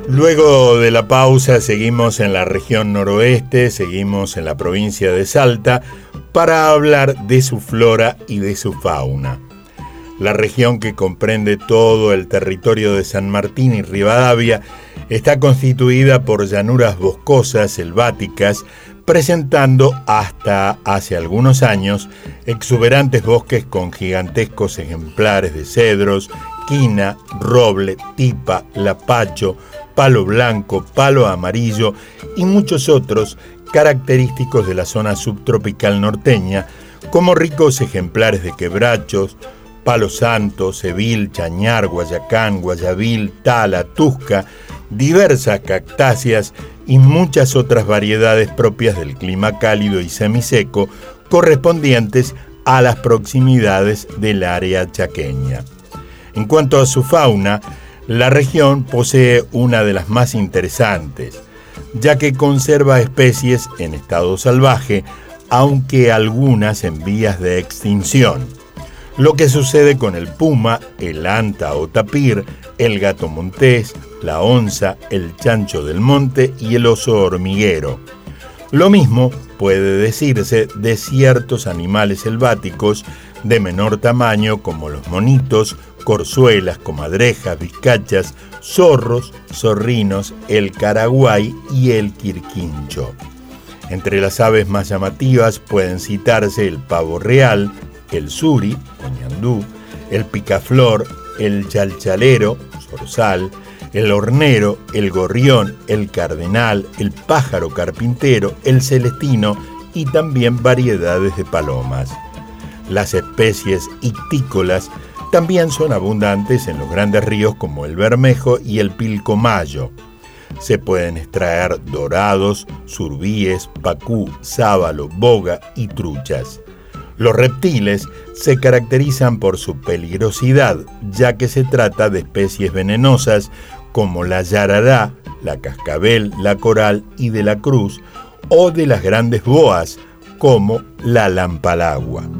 Luego de la pausa seguimos en la región noroeste, seguimos en la provincia de Salta para hablar de su flora y de su fauna. La región, que comprende todo el territorio de San Martín y Rivadavia, está constituida por llanuras boscosas, selváticas, presentando hasta hace algunos años exuberantes bosques con gigantescos ejemplares de cedros, quina, roble, tipa, lapacho, palo blanco, palo amarillo y muchos otros característicos de la zona subtropical norteña, como ricos ejemplares de quebrachos, palo santo, cebil, chañar, guayacán, guayabil, tala, tusca, diversas cactáceas y muchas otras variedades propias del clima cálido y semiseco correspondientes a las proximidades del área chaqueña. En cuanto a su fauna, la región posee una de las más interesantes, ya que conserva especies en estado salvaje, aunque algunas en vías de extinción. Lo que sucede con el puma, el anta o tapir, el gato montés, la onza, el chancho del monte y el oso hormiguero. Lo mismo puede decirse de ciertos animales selváticos de menor tamaño, como los monitos, corzuelas, comadrejas, vizcachas, zorros, zorrinos, el caraguay y el quirquincho. Entre las aves más llamativas pueden citarse el pavo real, el suri, o ñandú, el picaflor, el chalchalero, zorzal, el hornero, el gorrión, el cardenal, el pájaro carpintero, el celestino y también variedades de palomas. Las especies ictícolas también son abundantes en los grandes ríos como el Bermejo y el Pilcomayo. Se pueden extraer dorados, surbíes, pacú, sábalo, boga y truchas. Los reptiles se caracterizan por su peligrosidad, ya que se trata de especies venenosas como la yarará, la cascabel, la coral y de la cruz, o de las grandes boas como la lampalagua.